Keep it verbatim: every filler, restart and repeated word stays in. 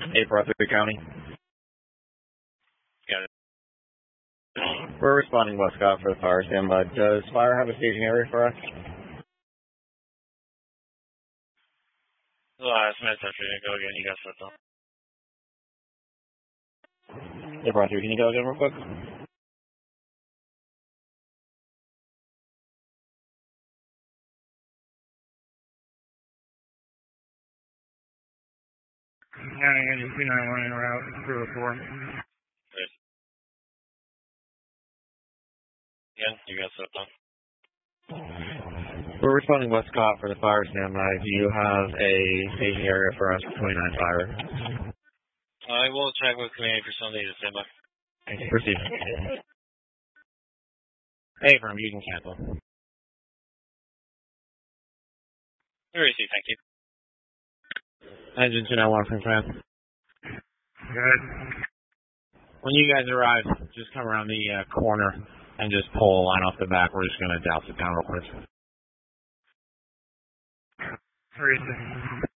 eight four three County. Got it. We're responding Westcott for the fire standby. Does fire have a staging area for us? Last minute, go again. You got set though. eight four three, can you go again real quick? County engine two nine one en route, two oh four. Again, you got set though. We're responding Westcott for the fire standby. Do you have a staging area for us for twenty-nine fire? I will check with community for Sunday to stand by. Proceed. Hey, firm, you can cancel. Very easy, thank you. Engine two nine one from Fran. Good. When you guys arrive, just come around the uh, corner and just pull a line off the back. We're just going to douse it down real quick. Three seconds.